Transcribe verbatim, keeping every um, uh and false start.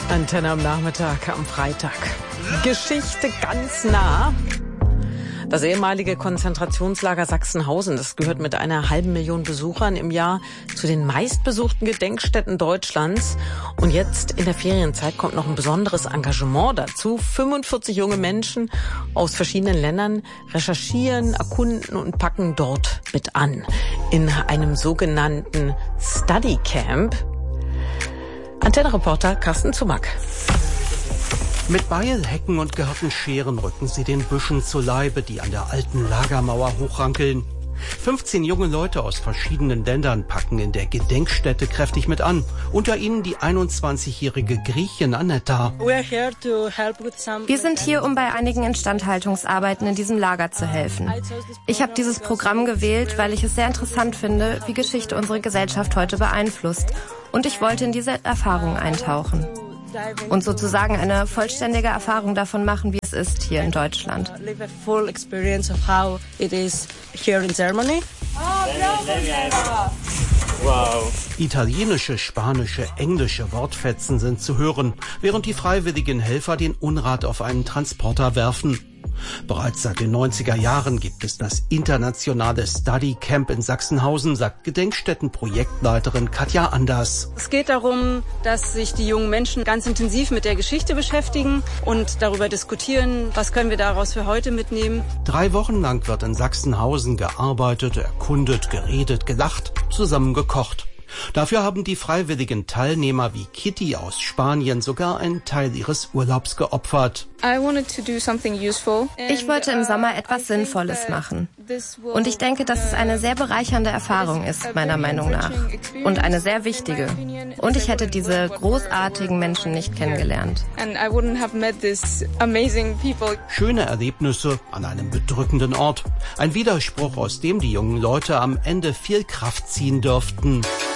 Antenne am Nachmittag am Freitag. Geschichte ganz nah. Das ehemalige Konzentrationslager Sachsenhausen, das gehört mit einer halben Million Besuchern im Jahr zu den meistbesuchten Gedenkstätten Deutschlands. Und jetzt in der Ferienzeit kommt noch ein besonderes Engagement dazu. fünfundvierzig junge Menschen aus verschiedenen Ländern recherchieren, erkunden und packen dort mit an. In einem sogenannten Study Camp. Antenne-Reporter Carsten Zumack. Mit Beil, Hecken und gehörten Scheren rücken sie den Büschen zu Leibe, die an der alten Lagermauer hochrankeln. fünfzehn junge Leute aus verschiedenen Ländern packen in der Gedenkstätte kräftig mit an. Unter ihnen die einundzwanzigjährige Griechin Aneta. Wir sind hier, um bei einigen Instandhaltungsarbeiten in diesem Lager zu helfen. Ich habe dieses Programm gewählt, weil ich es sehr interessant finde, wie Geschichte unsere Gesellschaft heute beeinflusst. Und ich wollte in diese Erfahrung eintauchen. Und sozusagen eine vollständige Erfahrung davon machen, wie es ist hier in Deutschland. Wow. Italienische, spanische, englische Wortfetzen sind zu hören, während die freiwilligen Helfer den Unrat auf einen Transporter werfen. Bereits seit den neunziger Jahren gibt es das internationale Study Camp in Sachsenhausen, sagt Gedenkstättenprojektleiterin Katja Anders. Es geht darum, dass sich die jungen Menschen ganz intensiv mit der Geschichte beschäftigen und darüber diskutieren, was können wir daraus für heute mitnehmen. Drei Wochen lang wird in Sachsenhausen gearbeitet, erkundet, geredet, gelacht, zusammen gekocht. Dafür haben die freiwilligen Teilnehmer wie Kitty aus Spanien sogar einen Teil ihres Urlaubs geopfert. Ich wollte im Sommer etwas Sinnvolles machen. Und ich denke, dass es eine sehr bereichernde Erfahrung ist, meiner Meinung nach. Und eine sehr wichtige. Und ich hätte diese großartigen Menschen nicht kennengelernt. Schöne Erlebnisse an einem bedrückenden Ort. Ein Widerspruch, aus dem die jungen Leute am Ende viel Kraft ziehen dürften.